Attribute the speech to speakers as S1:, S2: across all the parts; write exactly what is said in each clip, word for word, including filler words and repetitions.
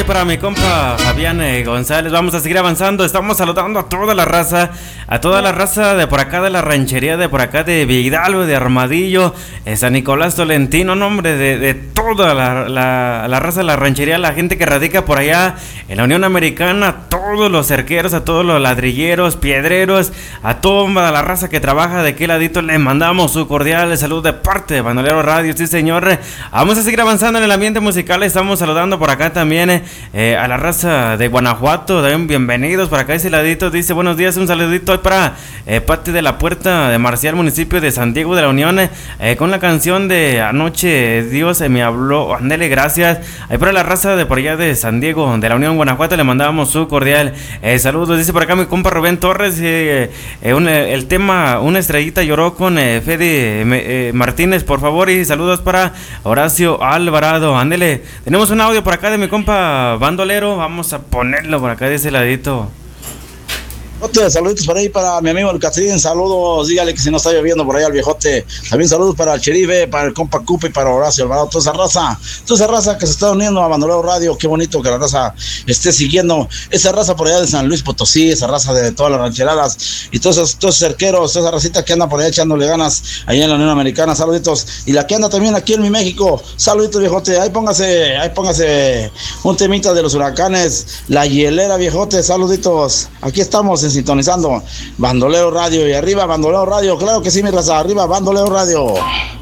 S1: y para mi compa Fabián eh, González. Vamos a seguir avanzando. Estamos saludando a toda la raza, a toda la raza de por acá de la ranchería, de por acá de Vidalgo, de Armadillo, eh, San Nicolás Tolentino, nombre de, de toda la, la, la raza de la ranchería, la gente que radica por allá en la Unión Americana, a todos los cerqueros, a todos los ladrilleros, piedreros, a toda la raza que trabaja de aquel ladito. Le mandamos su cordial salud de parte de Bandolero Radio. Sí, señor. Vamos a seguir avanzando en el ambiente musical. Estamos saludando por acá también eh, a la raza de Guanajuato. También bienvenidos por acá ese ladito. Dice buenos días, un saludito para eh, Pati de la Puerta de Marcial, municipio de San Diego de la Unión, eh, con la canción de Anoche Dios eh, me habló. Ándele, gracias. Ahí para la raza de por allá de San Diego de la Unión, Guanajuato, le mandamos su cordial eh, saludos. Dice por acá mi compa Rubén Torres, eh, eh, un, eh, el tema Una estrellita lloró con eh, Fede eh, Martínez, por favor, y saludos para Horacio Alvarado. Ándele, tenemos un audio por acá de mi compa Bandolero, vamos a ponerlo por acá de ese ladito.
S2: Saluditos por ahí para mi amigo el Catrín, saludos, dígale que si no está lloviendo por ahí al viejote. También saludos para el Cherife, para el compa Cupa y para Horacio Alvarado, toda esa raza, toda esa raza que se está uniendo a Bandolero Radio. Qué bonito que la raza esté siguiendo, esa raza por allá de San Luis Potosí, esa raza de todas las rancheradas y todos esos, todos esos cerqueros, toda esa racita que anda por allá echándole ganas allá en la Unión Americana, saluditos. Y la que anda también aquí en mi México, saluditos viejote, ahí póngase, ahí póngase un temita de los huracanes, La Hielera viejote, saluditos. Aquí estamos en sintonizando Bandolero Radio y arriba Bandolero Radio, claro que sí mi raza, arriba Bandolero Radio.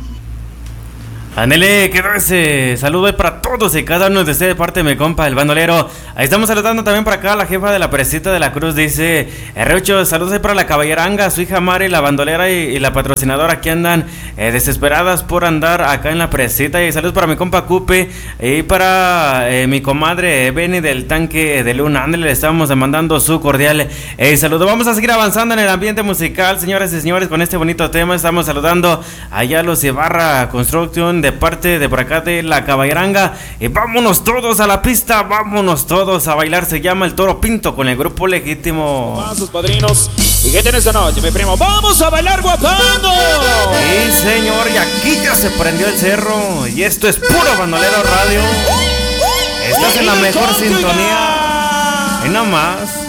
S1: Ándele, quedó ese saludo para todos y cada uno de ustedes de parte de mi compa el Bandolero. Ahí estamos saludando también para acá a la jefa de la Presita de la Cruz, dice Herreocho, saludos ahí para la caballeranga, su hija Mari, la bandolera y, y la patrocinadora que andan eh, desesperadas por andar acá en la Presita. Y saludos para mi compa Cupe y para eh, mi comadre Benny del Tanque de Luna. Ándele, le estamos demandando su cordial eh, saludo. Vamos a seguir avanzando en el ambiente musical, señoras y señores, con este bonito tema. Estamos saludando allá a los Ibarra Construction de parte de por acá de la caballeranga. Y vámonos todos a la pista, vámonos todos a bailar. Se llama El Toro Pinto con el grupo Legítimo.
S3: Sus padrinos. ¿Y qué tienes esta noche, mi primo? ¡Vamos a bailar guapando!
S1: Sí, señor, y aquí ya se prendió el cerro. Y esto es puro Bandolero Radio. Estás en la mejor sintonía. Y no más.